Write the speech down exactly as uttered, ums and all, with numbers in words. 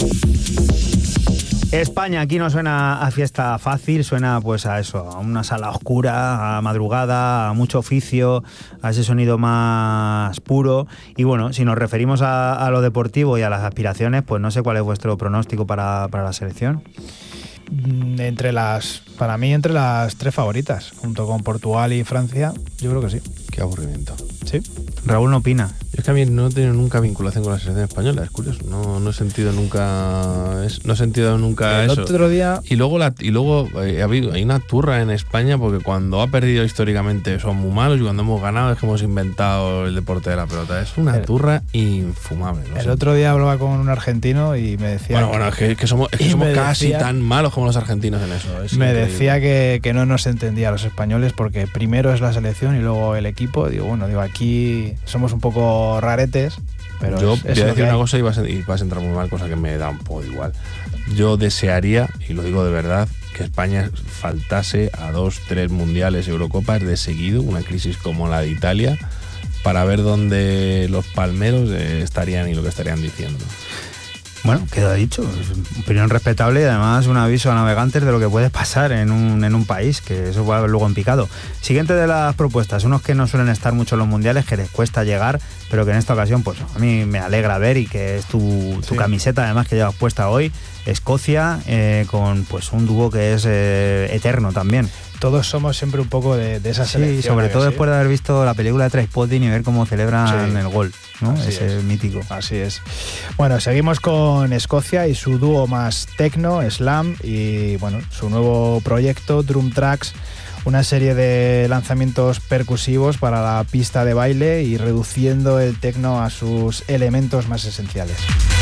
España, aquí no suena a fiesta fácil, suena pues a eso, a una sala oscura, a madrugada, a mucho oficio, a ese sonido más puro. Y bueno, si nos referimos a, a lo deportivo y a las aspiraciones, pues no sé cuál es vuestro pronóstico para, para la selección. Entre las, para mí, entre las tres favoritas, junto con Portugal y Francia, yo creo que sí. Qué aburrimiento. Sí. Raúl no opina. Yo es que a mí no he tenido nunca vinculación con la selección española, es curioso. No, no he sentido nunca, es, no he sentido nunca el eso. Otro día. Y luego, la, y luego eh, ha habido, hay una turra en España porque cuando ha perdido históricamente son muy malos y cuando hemos ganado es que hemos inventado el deporte de la pelota. Es una el, turra infumable. No el sé. otro día hablaba con un argentino y me decía. Bueno, que, bueno, es que, que somos, es que somos casi decía, tan malos como los argentinos en eso. Es me increíble. decía que, que no nos entendía a los españoles porque primero es la selección y luego el equipo. Digo, bueno, digo, aquí somos un poco raretes. Pero yo es, voy a es decir una hay. cosa y vas, a, y vas a entrar muy mal, cosa que me da un poco igual. Yo desearía, y lo digo de verdad, que España faltase a dos, tres mundiales, Eurocopas de seguido, una crisis como la de Italia, para ver dónde los palmeros eh, estarían y lo que estarían diciendo. Bueno, queda dicho, es opinión respetable y además un aviso a navegantes de lo que puede pasar en un, en un país, que eso va luego en picado. Siguiente de las propuestas, unos que no suelen estar mucho en los mundiales, que les cuesta llegar, pero que en esta ocasión pues a mí me alegra ver y que es tu, tu sí. camiseta además que llevas puesta hoy, Escocia, eh, con pues un dúo que es eh, eterno también. Todos somos siempre un poco de, de esa selección. Sí, sobre todo sí. después de haber visto la película de Trainspotting y ver cómo celebran sí. el gol, ¿no? Así Ese es. mítico. Así es. Bueno, seguimos con Escocia y su dúo más techno, slam, y bueno, su nuevo proyecto, Drum Tracks, una serie de lanzamientos percusivos para la pista de baile y reduciendo el techno a sus elementos más esenciales.